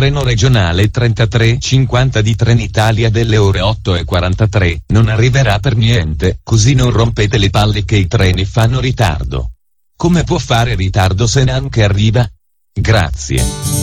treno regionale 3350 di Trenitalia delle ore 8:43 non arriverà per niente, così non rompete le palle che i treni fanno ritardo. Come può fare ritardo se neanche arriva? Grazie.